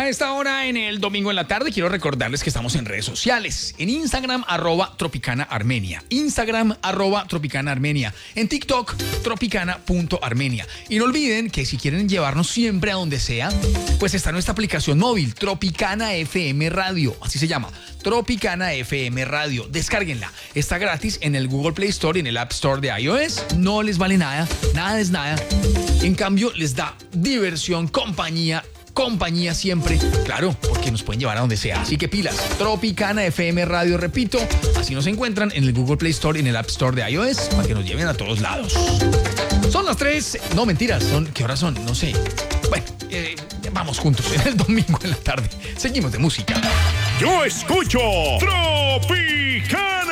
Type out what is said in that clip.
esta hora en el domingo en la tarde quiero recordarles que estamos en redes sociales. En Instagram, @tropicanaarmenia. Instagram, @tropicanaarmenia. En TikTok, tropicana.armenia. Y no olviden que si quieren llevarnos siempre a donde sea, pues está nuestra aplicación móvil, Tropicana FM Radio. Así se llama, Tropicana FM Radio. Descárguenla. Está gratis en el Google Play Store y en el App Store de iOS. No les vale nada, nada es nada. En cambio, les da diversión, compañía siempre, claro, porque nos pueden llevar a donde sea. Así que pilas, Tropicana FM Radio, repito, así nos encuentran en el Google Play Store y en el App Store de iOS para que nos lleven a todos lados. Son las 3, no mentiras, ¿qué horas son? No sé. Bueno, vamos juntos en el domingo en la tarde. Seguimos de música. Yo escucho Tropicana.